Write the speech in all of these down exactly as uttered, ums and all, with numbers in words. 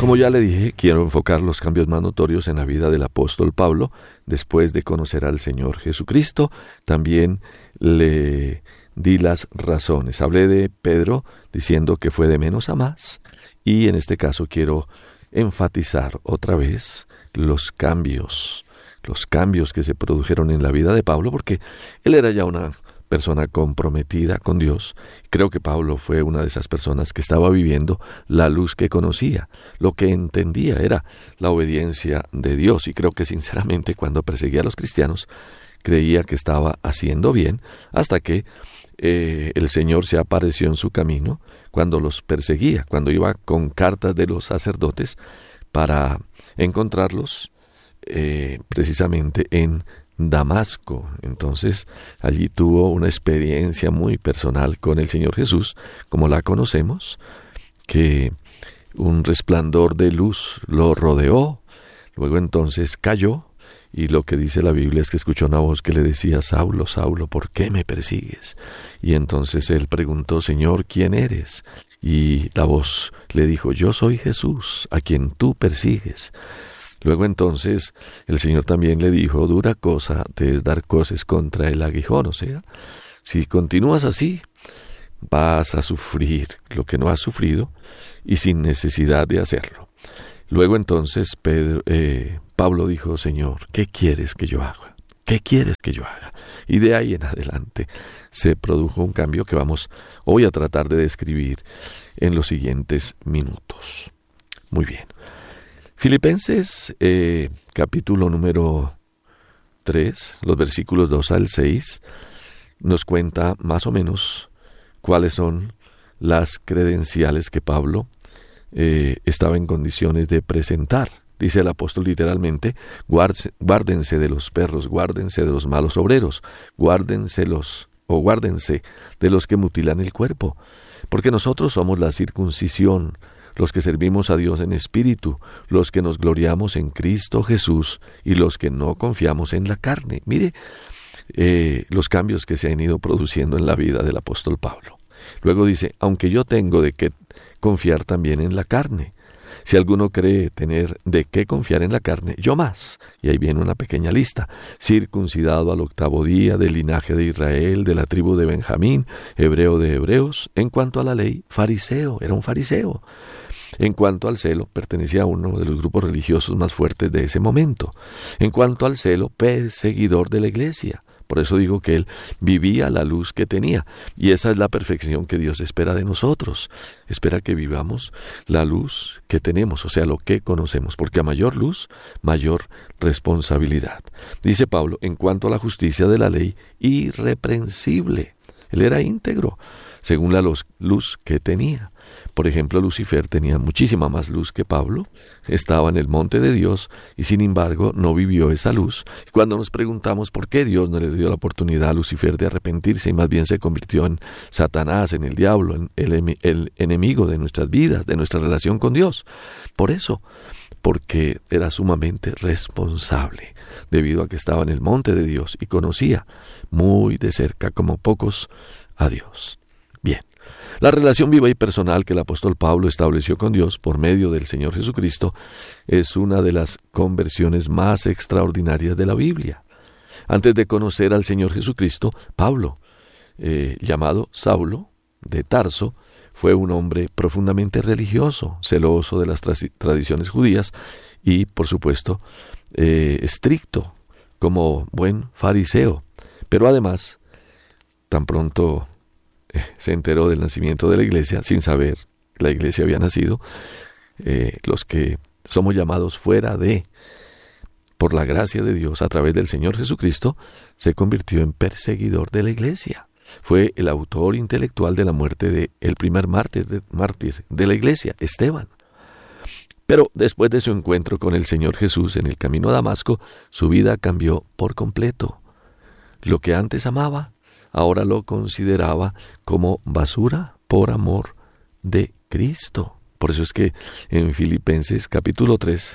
Como ya le dije, quiero enfocar los cambios más notorios en la vida del apóstol Pablo después de conocer al Señor Jesucristo. También le di las razones. Hablé de Pedro diciendo que fue de menos a más, y en este caso quiero enfatizar otra vez los cambios, los cambios que se produjeron en la vida de Pablo, porque él era ya una persona comprometida con Dios. Creo que Pablo fue una de esas personas que estaba viviendo la luz que conocía. Lo que entendía era la obediencia de Dios, y creo que sinceramente cuando perseguía a los cristianos creía que estaba haciendo bien, hasta que eh, el Señor se apareció en su camino cuando los perseguía, cuando iba con cartas de los sacerdotes para encontrarlos eh, precisamente en Damasco. Entonces allí tuvo una experiencia muy personal con el Señor Jesús, como la conocemos, que un resplandor de luz lo rodeó, luego entonces cayó, y lo que dice la Biblia es que escuchó una voz que le decía: Saulo, Saulo, ¿por qué me persigues? Y entonces él preguntó: Señor, ¿quién eres? Y la voz le dijo: yo soy Jesús, a quien tú persigues. Luego entonces el Señor también le dijo: dura cosa te es dar coces contra el aguijón. O sea, si continúas así, vas a sufrir lo que no has sufrido, y sin necesidad de hacerlo. Luego entonces Pedro, eh, Pablo dijo: Señor, ¿qué quieres que yo haga? ¿Qué quieres que yo haga? Y de ahí en adelante se produjo un cambio que vamos hoy a tratar de describir en los siguientes minutos. Muy bien. Filipenses, eh, capítulo número tres, los versículos dos al seis, nos cuenta más o menos cuáles son las credenciales que Pablo eh, estaba en condiciones de presentar. Dice el apóstol literalmente: guárdense de los perros, guárdense de los malos obreros, guárdense los, o guárdense de los que mutilan el cuerpo, porque nosotros somos la circuncisión, los que servimos a Dios en espíritu, los que nos gloriamos en Cristo Jesús y los que no confiamos en la carne. Mire eh, los cambios que se han ido produciendo en la vida del apóstol Pablo. Luego dice: aunque yo tengo de qué confiar también en la carne. Si alguno cree tener de qué confiar en la carne, yo más. Y ahí viene una pequeña lista: circuncidado al octavo día, del linaje de Israel, de la tribu de Benjamín, hebreo de hebreos. En cuanto a la ley, fariseo, era un fariseo. En cuanto al celo, pertenecía a uno de los grupos religiosos más fuertes de ese momento. En cuanto al celo, perseguidor de la iglesia. Por eso digo que él vivía la luz que tenía. Y esa es la perfección que Dios espera de nosotros. Espera que vivamos la luz que tenemos, o sea, lo que conocemos. Porque a mayor luz, mayor responsabilidad. Dice Pablo: en cuanto a la justicia de la ley, irreprensible. Él era íntegro, según la luz que tenía. Por ejemplo, Lucifer tenía muchísima más luz que Pablo, estaba en el monte de Dios y sin embargo no vivió esa luz. Y cuando nos preguntamos por qué Dios no le dio la oportunidad a Lucifer de arrepentirse y más bien se convirtió en Satanás, en el diablo, en el, el enemigo de nuestras vidas, de nuestra relación con Dios. Por eso, porque era sumamente responsable, debido a que estaba en el monte de Dios y conocía muy de cerca, como pocos, a Dios. Bien. La relación viva y personal que el apóstol Pablo estableció con Dios por medio del Señor Jesucristo es una de las conversiones más extraordinarias de la Biblia. Antes de conocer al Señor Jesucristo, Pablo, eh, llamado Saulo de Tarso, fue un hombre profundamente religioso, celoso de las tra- tradiciones judías y, por supuesto, eh, estricto, como buen fariseo. Pero además, tan pronto se enteró del nacimiento de la iglesia, sin saber que la iglesia había nacido, eh, los que somos llamados fuera de, por la gracia de Dios, a través del Señor Jesucristo, se convirtió en perseguidor de la iglesia. Fue el autor intelectual de la muerte del primer mártir de, mártir de la iglesia, Esteban. Pero después de su encuentro con el Señor Jesús en el camino a Damasco, su vida cambió por completo. Lo que antes amaba, ahora lo consideraba como basura por amor de Cristo. Por eso es que en Filipenses capítulo tres,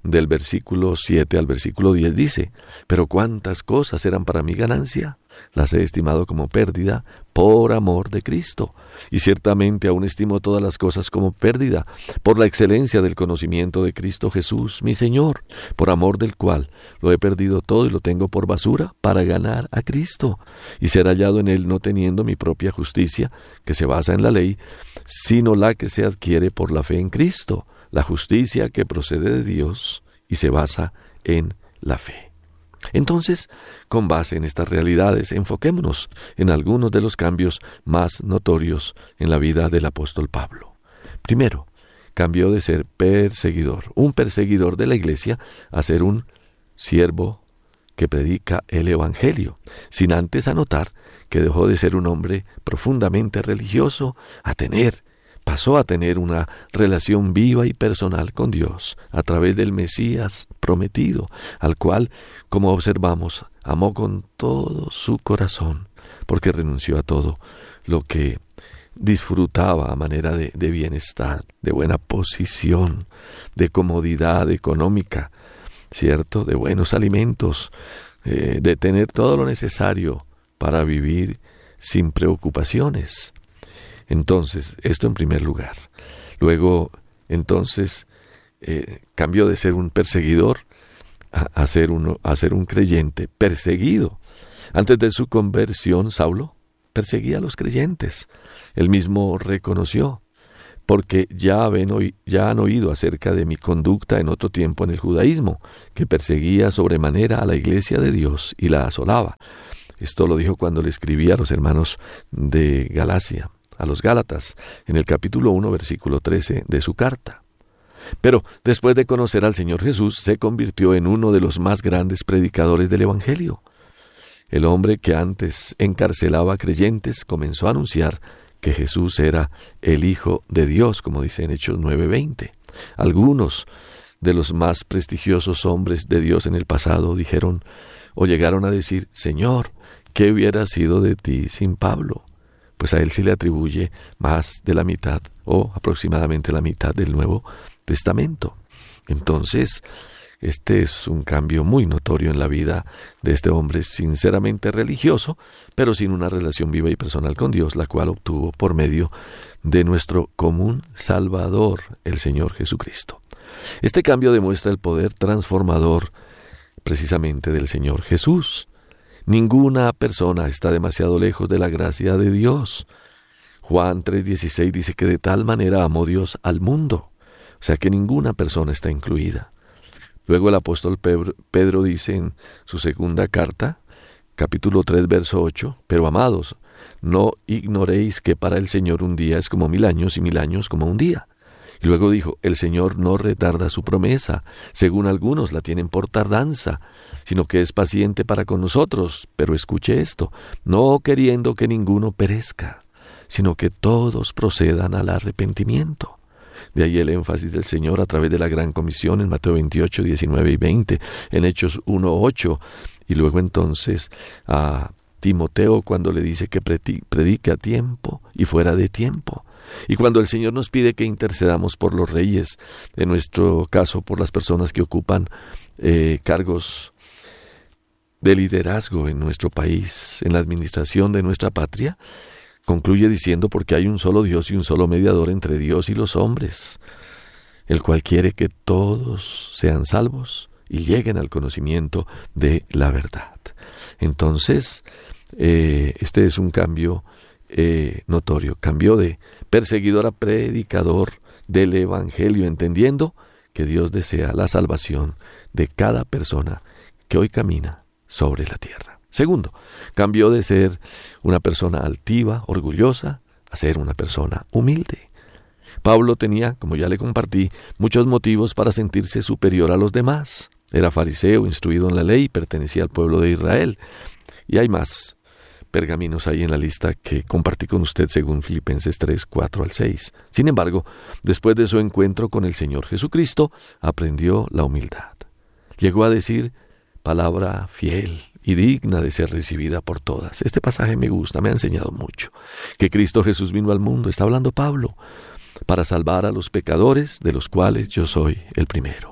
del versículo siete al versículo diez dice: pero cuántas cosas eran para mi ganancia, las he estimado como pérdida por amor de Cristo. Y ciertamente aún estimo todas las cosas como pérdida, por la excelencia del conocimiento de Cristo Jesús, mi Señor, por amor del cual lo he perdido todo y lo tengo por basura, para ganar a Cristo, y ser hallado en él, no teniendo mi propia justicia, que se basa en la ley, sino la que se adquiere por la fe en Cristo, la justicia que procede de Dios y se basa en la fe. Entonces, con base en estas realidades, enfoquémonos en algunos de los cambios más notorios en la vida del apóstol Pablo. Primero, cambió de ser perseguidor, un perseguidor de la iglesia, a ser un siervo que predica el evangelio, sin antes anotar que dejó de ser un hombre profundamente religioso a tener pasó a tener una relación viva y personal con Dios a través del Mesías prometido, al cual, como observamos, amó con todo su corazón, porque renunció a todo lo que disfrutaba a manera de, de bienestar, de buena posición, de comodidad económica, ¿cierto?, de buenos alimentos, eh, de tener todo lo necesario para vivir sin preocupaciones. Entonces, esto en primer lugar. Luego, entonces, eh, cambió de ser un perseguidor a, a, ser uno, a ser un creyente perseguido. Antes de su conversión, Saulo perseguía a los creyentes. Él mismo reconoció: porque ya, ven, ya han oído acerca de mi conducta en otro tiempo en el judaísmo, que perseguía sobremanera a la iglesia de Dios y la asolaba. Esto lo dijo cuando le escribía a los hermanos de Galacia, a los Gálatas, en el capítulo uno, versículo trece de su carta. Pero después de conocer al Señor Jesús, se convirtió en uno de los más grandes predicadores del Evangelio. El hombre que antes encarcelaba creyentes comenzó a anunciar que Jesús era el Hijo de Dios, como dice en Hechos nueve veinte. Algunos de los más prestigiosos hombres de Dios en el pasado dijeron o llegaron a decir: Señor, ¿qué hubiera sido de ti sin Pablo? Pues a él se le atribuye más de la mitad, o aproximadamente la mitad del Nuevo Testamento. Entonces, este es un cambio muy notorio en la vida de este hombre sinceramente religioso, pero sin una relación viva y personal con Dios, la cual obtuvo por medio de nuestro común Salvador, el Señor Jesucristo. Este cambio demuestra el poder transformador precisamente del Señor Jesús. Ninguna persona está demasiado lejos de la gracia de Dios. Juan tres dieciséis dice que de tal manera amó Dios al mundo, o sea que ninguna persona está incluida. Luego el apóstol Pedro dice en su segunda carta, capítulo tres, verso ocho, pero amados, no ignoréis que para el Señor un día es como mil años y mil años como un día. Y luego dijo: el Señor no retarda su promesa, según algunos la tienen por tardanza, sino que es paciente para con nosotros. Pero escuche esto: no queriendo que ninguno perezca, sino que todos procedan al arrepentimiento. De ahí el énfasis del Señor a través de la Gran Comisión en Mateo veintiocho, diecinueve y veinte, en Hechos uno, ocho, y luego entonces a Timoteo cuando le dice que predique a tiempo y fuera de tiempo. Y cuando el Señor nos pide que intercedamos por los reyes, en nuestro caso por las personas que ocupan eh, cargos de liderazgo en nuestro país, en la administración de nuestra patria, concluye diciendo: porque hay un solo Dios y un solo mediador entre Dios y los hombres, el cual quiere que todos sean salvos y lleguen al conocimiento de la verdad. Entonces, eh, este es un cambio Eh, notorio, cambió de perseguidor a predicador del Evangelio, entendiendo que Dios desea la salvación de cada persona que hoy camina sobre la tierra. Segundo, cambió de ser una persona altiva, orgullosa, a ser una persona humilde. Pablo tenía, como ya le compartí, muchos motivos para sentirse superior a los demás. Era fariseo, instruido en la ley, pertenecía al pueblo de Israel. Y hay más pergaminos ahí en la lista que compartí con usted según Filipenses tres, cuatro al seis. Sin embargo, después de su encuentro con el Señor Jesucristo, aprendió la humildad. Llegó a decir palabra fiel y digna de ser recibida por todas. Este pasaje me gusta, me ha enseñado mucho. Que Cristo Jesús vino al mundo, está hablando Pablo, para salvar a los pecadores, de los cuales yo soy el primero.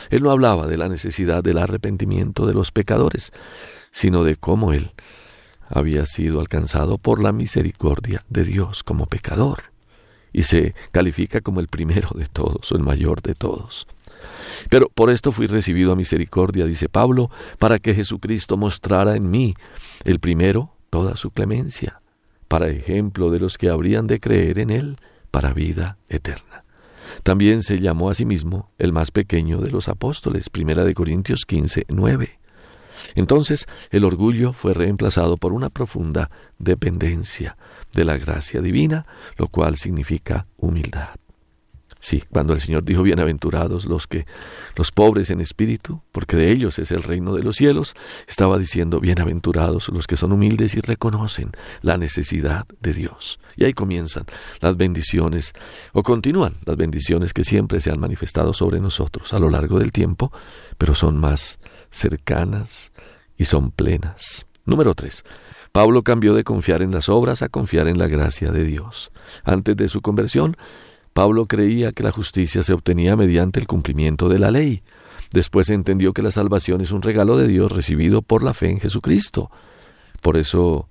Él no hablaba de la necesidad del arrepentimiento de los pecadores, sino de cómo él había sido alcanzado por la misericordia de Dios como pecador, y se califica como el primero de todos, o el mayor de todos. Pero por esto fui recibido a misericordia, dice Pablo, para que Jesucristo mostrara en mí, el primero, toda su clemencia, para ejemplo de los que habrían de creer en él, para vida eterna. También se llamó a sí mismo el más pequeño de los apóstoles, Primera de Corintios quince, nueve. Entonces el orgullo fue reemplazado por una profunda dependencia de la gracia divina, lo cual significa humildad. Sí, cuando el Señor dijo bienaventurados los que, los pobres en espíritu, porque de ellos es el reino de los cielos, estaba diciendo bienaventurados los que son humildes y reconocen la necesidad de Dios. Y ahí comienzan las bendiciones, o continúan las bendiciones que siempre se han manifestado sobre nosotros a lo largo del tiempo, pero son más cercanas y son plenas. Número tres. Pablo cambió de confiar en las obras a confiar en la gracia de Dios. Antes de su conversión, Pablo creía que la justicia se obtenía mediante el cumplimiento de la ley. Después entendió que la salvación es un regalo de Dios recibido por la fe en Jesucristo. Por eso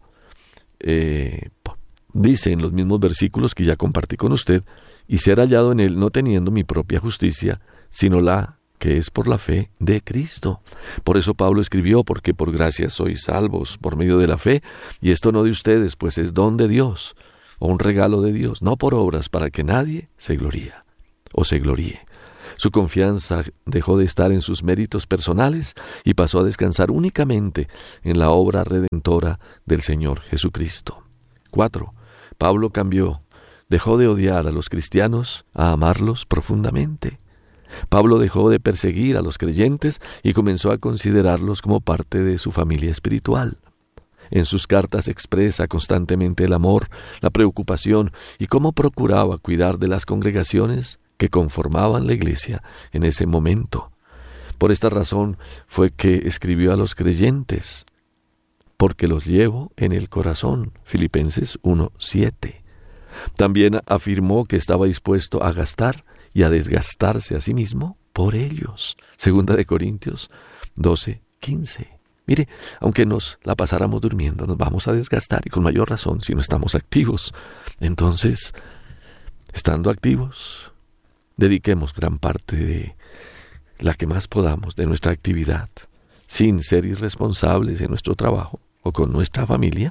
eh, dice en los mismos versículos que ya compartí con usted, y ser hallado en él no teniendo mi propia justicia, sino la que es por la fe de Cristo. Por eso Pablo escribió, porque por gracia sois salvos por medio de la fe, y esto no de ustedes, pues es don de Dios, o un regalo de Dios, no por obras, para que nadie se gloríe o se gloríe. Su confianza dejó de estar en sus méritos personales y pasó a descansar únicamente en la obra redentora del Señor Jesucristo. Cuatro. Pablo cambió, dejó de odiar a los cristianos a amarlos profundamente. Pablo dejó de perseguir a los creyentes y comenzó a considerarlos como parte de su familia espiritual. En sus cartas expresa constantemente el amor, la preocupación y cómo procuraba cuidar de las congregaciones que conformaban la iglesia en ese momento. Por esta razón fue que escribió a los creyentes, porque los llevo en el corazón, Filipenses uno, siete. También afirmó que estaba dispuesto a gastar y a desgastarse a sí mismo por ellos, Segunda de Corintios doce, quince. Mire, aunque nos la pasáramos durmiendo, nos vamos a desgastar, y con mayor razón si no estamos activos. Entonces, estando activos, dediquemos gran parte de la que más podamos de nuestra actividad, sin ser irresponsables en nuestro trabajo o con nuestra familia,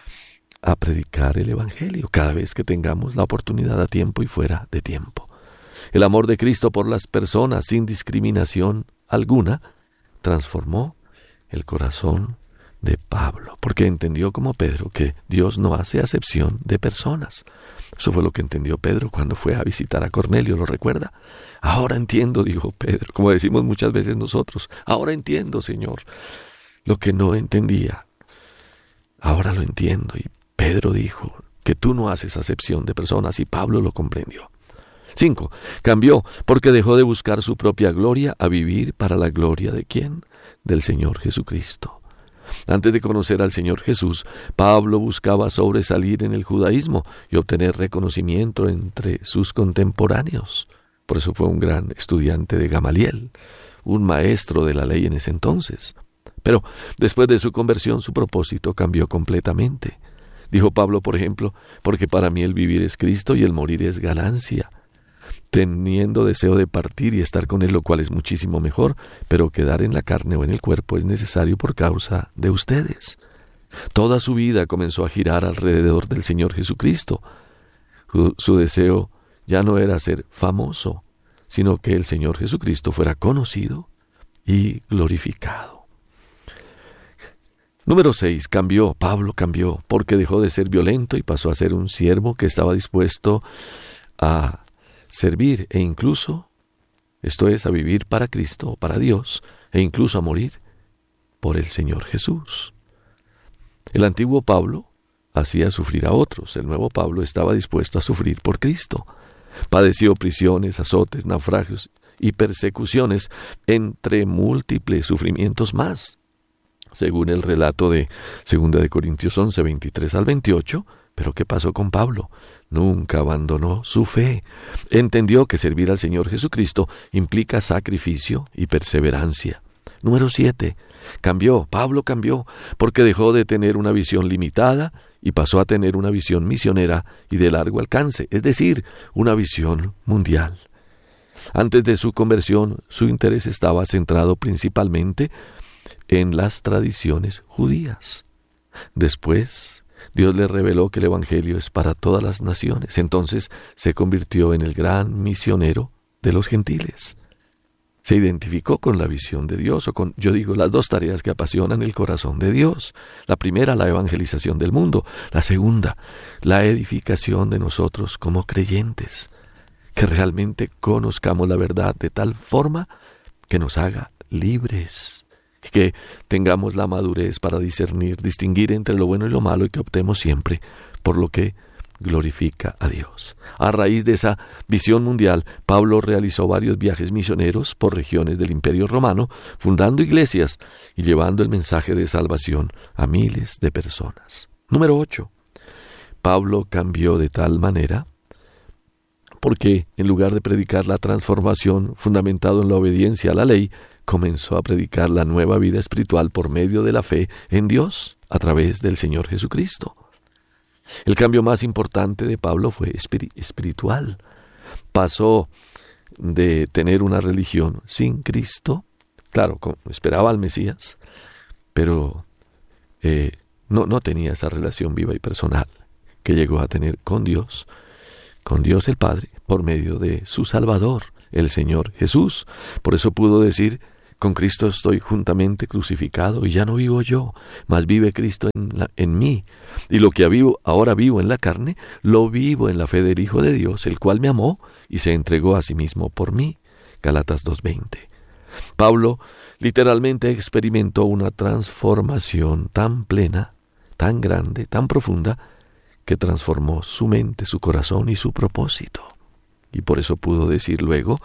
a predicar el Evangelio cada vez que tengamos la oportunidad a tiempo y fuera de tiempo. El amor de Cristo por las personas, sin discriminación alguna, transformó el corazón de Pablo, porque entendió como Pedro que Dios no hace acepción de personas. Eso fue lo que entendió Pedro cuando fue a visitar a Cornelio, ¿lo recuerda? Ahora entiendo, dijo Pedro, como decimos muchas veces nosotros, ahora entiendo, Señor, lo que no entendía. Ahora lo entiendo. Y Pedro dijo que tú no haces acepción de personas, y Pablo lo comprendió. Cinco. Cambió porque dejó de buscar su propia gloria a vivir para la gloria de ¿quién? Del Señor Jesucristo. Antes de conocer al Señor Jesús, Pablo buscaba sobresalir en el judaísmo y obtener reconocimiento entre sus contemporáneos. Por eso fue un gran estudiante de Gamaliel, un maestro de la ley en ese entonces. Pero después de su conversión, su propósito cambió completamente. Dijo Pablo, por ejemplo, porque para mí el vivir es Cristo y el morir es ganancia. Teniendo deseo de partir y estar con él, lo cual es muchísimo mejor, pero quedar en la carne o en el cuerpo es necesario por causa de ustedes. Toda su vida comenzó a girar alrededor del Señor Jesucristo. Su, su deseo ya no era ser famoso, sino que el Señor Jesucristo fuera conocido y glorificado. Número seis. Cambió, Pablo cambió, porque dejó de ser violento y pasó a ser un siervo que estaba dispuesto a servir e incluso, esto es, a vivir para Cristo, para Dios, e incluso a morir por el Señor Jesús. El antiguo Pablo hacía sufrir a otros. El nuevo Pablo estaba dispuesto a sufrir por Cristo. Padeció prisiones, azotes, naufragios y persecuciones, entre múltiples sufrimientos más. Según el relato de Segunda de Corintios once, veintitrés al veintiocho, Pero ¿qué pasó con Pablo? Nunca abandonó su fe. Entendió que servir al Señor Jesucristo implica sacrificio y perseverancia. Número siete. Cambió, Pablo cambió, porque dejó de tener una visión limitada y pasó a tener una visión misionera y de largo alcance, es decir, una visión mundial. Antes de su conversión, su interés estaba centrado principalmente en las tradiciones judías. Después, Dios le reveló que el Evangelio es para todas las naciones. Entonces se convirtió en el gran misionero de los gentiles. Se identificó con la visión de Dios, o con, yo digo, las dos tareas que apasionan el corazón de Dios. La primera, la evangelización del mundo. La segunda, la edificación de nosotros como creyentes. Que realmente conozcamos la verdad de tal forma que nos haga libres. Que tengamos la madurez para discernir, distinguir entre lo bueno y lo malo y que optemos siempre por lo que glorifica a Dios. A raíz de esa visión mundial, Pablo realizó varios viajes misioneros por regiones del Imperio Romano, fundando iglesias y llevando el mensaje de salvación a miles de personas. Número ocho. Pablo cambió de tal manera porque, en lugar de predicar la transformación fundamentado en la obediencia a la ley, comenzó a predicar la nueva vida espiritual por medio de la fe en Dios a través del Señor Jesucristo. El cambio más importante de Pablo fue espiri- espiritual. Pasó de tener una religión sin Cristo, claro, esperaba al Mesías, pero eh, no, no tenía esa relación viva y personal que llegó a tener con Dios, con Dios el Padre, por medio de su Salvador, el Señor Jesús. Por eso pudo decir: con Cristo estoy juntamente crucificado y ya no vivo yo, mas vive Cristo en, la, en mí. Y lo que vivo, ahora vivo en la carne, lo vivo en la fe del Hijo de Dios, el cual me amó y se entregó a sí mismo por mí. Gálatas dos veinte. Pablo literalmente experimentó una transformación tan plena, tan grande, tan profunda, que transformó su mente, su corazón y su propósito. Y por eso pudo decir luego: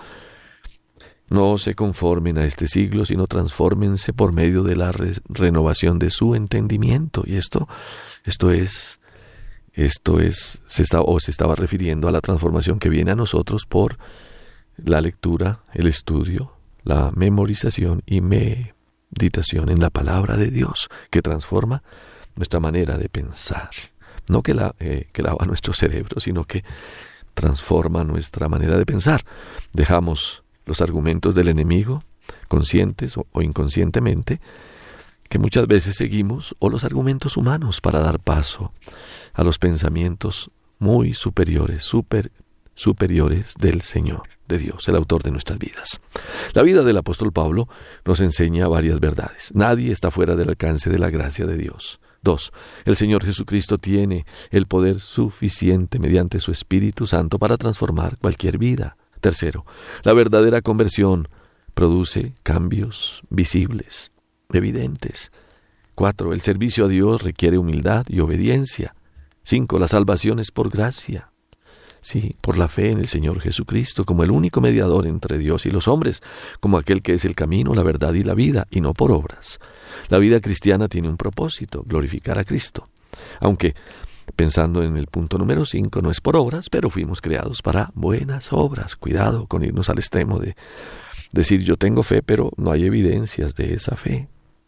no se conformen a este siglo, sino transfórmense por medio de la re- renovación de su entendimiento. Y esto, esto es, esto es, se está, o se estaba refiriendo a la transformación que viene a nosotros por la lectura, el estudio, la memorización y meditación en la palabra de Dios, que transforma nuestra manera de pensar. No que, la, eh, que lava nuestro cerebro, sino que transforma nuestra manera de pensar. Dejamos los argumentos del enemigo, conscientes o, o inconscientemente, que muchas veces seguimos, o los argumentos humanos, para dar paso a los pensamientos muy superiores, super, superiores del Señor, de Dios, el autor de nuestras vidas. La vida del apóstol Pablo nos enseña varias verdades. Nadie está fuera del alcance de la gracia de Dios. Dos, el Señor Jesucristo tiene el poder suficiente mediante su Espíritu Santo para transformar cualquier vida. Tercero, la verdadera conversión produce cambios visibles, evidentes. Cuatro, el servicio a Dios requiere humildad y obediencia. Cinco, la salvación es por gracia. Sí, por la fe en el Señor Jesucristo como el único mediador entre Dios y los hombres, como aquel que es el camino, la verdad y la vida, y no por obras. La vida cristiana tiene un propósito: glorificar a Cristo. Aunque, pensando en el punto número cinco, no es por obras, pero fuimos creados para buenas obras. Cuidado con irnos al extremo de decir yo tengo fe, pero no hay evidencias de esa fe.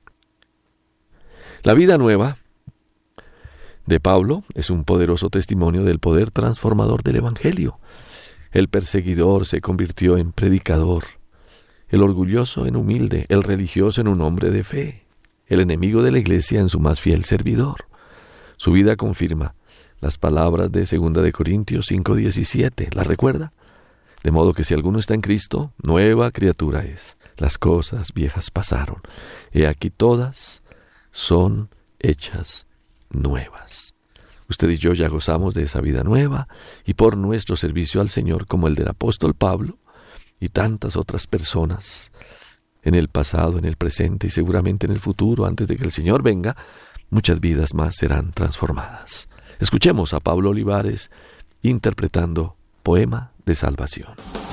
La vida nueva de Pablo es un poderoso testimonio del poder transformador del Evangelio. El perseguidor se convirtió en predicador, el orgulloso en humilde, el religioso en un hombre de fe, el enemigo de la iglesia en su más fiel servidor. Su vida confirma las palabras de segunda de Corintios cinco diecisiete. ¿La recuerda? De modo que si alguno está en Cristo, nueva criatura es. Las cosas viejas pasaron. He aquí todas son hechas nuevas. Usted y yo ya gozamos de esa vida nueva, y por nuestro servicio al Señor, como el del apóstol Pablo y tantas otras personas, en el pasado, en el presente y seguramente en el futuro, antes de que el Señor venga, muchas vidas más serán transformadas. Escuchemos a Pablo Olivares interpretando Poema de Salvación.